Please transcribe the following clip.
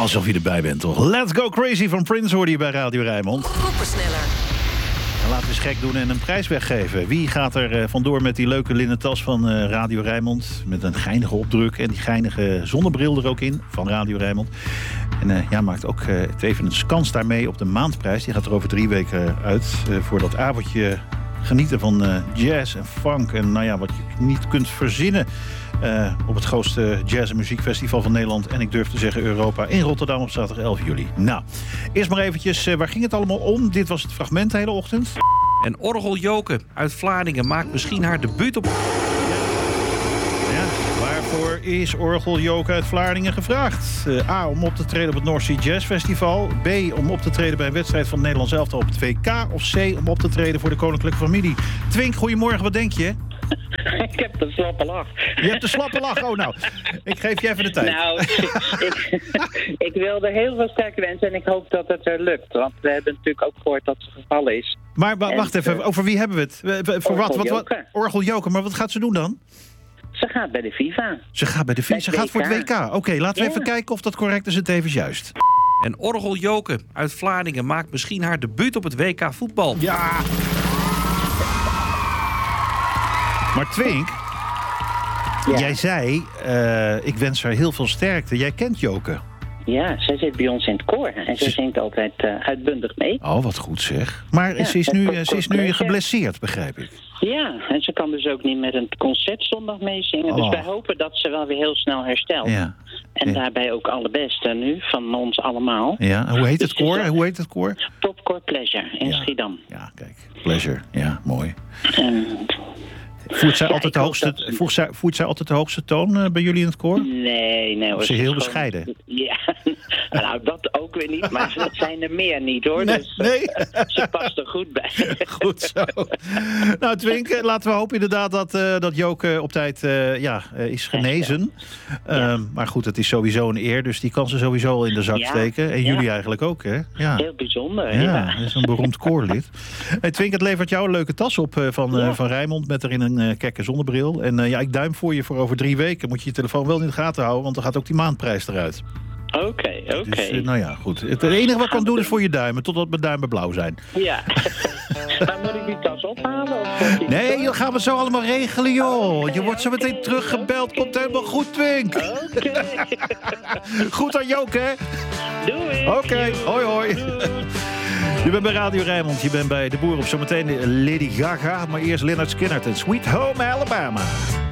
Alsof je erbij bent, toch? Let's Go Crazy van Prince hoorde je bij Radio Rijnmond. Groepensneller. En laten we eens gek doen en een prijs weggeven. Wie gaat er vandoor met die leuke linnen tas van Radio Rijnmond? Met een geinige opdruk en die geinige zonnebril er ook in van Radio Rijnmond. En maakt ook tevens kans daarmee op de maandprijs. Die gaat er over 3 weken uit voor dat avondje genieten van jazz en funk. En wat je niet kunt verzinnen op het grootste jazz- en muziekfestival van Nederland. En ik durf te zeggen Europa in Rotterdam op zaterdag 11 juli. Nou, eerst maar eventjes, waar ging het allemaal om? Dit was het fragment de hele ochtend. En Orgel Joke uit Vlaardingen maakt misschien haar debuut op... Ja, waarvoor is Orgel Joke uit Vlaardingen gevraagd? A, om op te treden op het North Sea Jazz Festival. B, om op te treden bij een wedstrijd van het Nederlands elftal op het WK. Of C, om op te treden voor de koninklijke familie. Twink, goedemorgen, wat denk je? Ik heb de slappe lach. Je hebt de slappe lach? Oh, nou. Ik geef je even de tijd. Nou, ik wilde heel veel sterk wensen en ik hoop dat het er lukt. Want we hebben natuurlijk ook gehoord dat het geval is. Maar wacht even, over wie hebben we het? Voor Orgel wat? Joke. Orgel Joke, maar wat gaat ze doen dan? Ze gaat bij de FIFA. Ze gaat bij de FIFA, ze gaat voor het WK. Oké, laten we even kijken of dat correct is en tevens juist. En Orgel Joke uit Vlaardingen maakt misschien haar debuut op het WK voetbal. Ja! Maar Twink, jij zei, ik wens haar heel veel sterkte. Jij kent Joke. Ja, zij zit bij ons in het koor en ze zingt altijd uitbundig mee. Oh, wat goed zeg. Maar ze is nu geblesseerd, begrijp ik. Ja, en ze kan dus ook niet met een concertzondag meezingen. Dus wij hopen dat ze wel weer heel snel herstelt. Ja. En daarbij ook alle beste nu, van ons allemaal. Ja, hoe heet het koor? Hoe heet het koor? Popcore Pleasure in Schiedam. Ja, kijk. Pleasure. Ja, mooi. En... Voert zij altijd de hoogste toon bij jullie in het koor? Nee hoor. Ze is heel bescheiden. Ja, nou dat ook weer niet, maar dat zijn er meer niet hoor. Nee, dus nee. Ze past er goed bij. Goed zo. Nou Twink, laten we hopen inderdaad dat Joke op tijd is genezen. Maar goed, het is sowieso een eer, dus die kan ze sowieso al in de zak steken. En jullie eigenlijk ook, hè? Ja. Heel bijzonder. Ja, dat is een beroemd koorlid. Hey, Twink, het levert jou een leuke tas op van Rijnmond met erin een kekke zonnebril. En ik duim voor je voor over 3 weken. Moet je je telefoon wel in de gaten houden, want dan gaat ook die maandprijs eruit. Oké. Dus, goed. Het enige wat ik kan doen is voor je duimen, totdat mijn duimen blauw zijn. Ja. Maar moet ik die tas ophalen? Nee, dat gaan we zo allemaal regelen, joh. Je wordt zo meteen teruggebeld. Komt helemaal goed, Twink. Oké. Goed aan Joke, hè? Doei. Oké, hoi. Je bent bij Radio Rijnmond, je bent bij De Boer op zometeen Lady Gaga. Maar eerst Lynyrd Skynyrd en Sweet Home Alabama.